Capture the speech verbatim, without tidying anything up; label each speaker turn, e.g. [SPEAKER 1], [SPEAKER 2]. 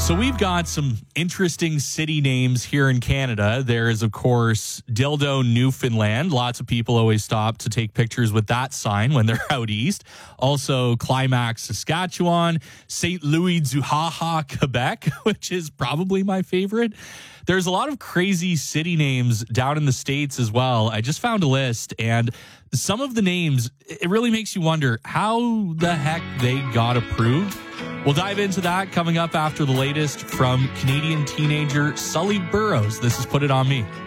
[SPEAKER 1] So we've got some interesting city names here in Canada. There is, of course, Dildo, Newfoundland. Lots of people always stop to take pictures with that sign when they're out east. Also, Climax, Saskatchewan. Saint Louis du Ha-Ha, Quebec, which is probably my favorite. There's a lot of crazy city names down in the States as well. I just found a list, and some of the names, it really makes you wonder how the heck they got approved. We'll dive into that coming up after the latest from Canadian teenager Sully Burrows. This is Put It On Me.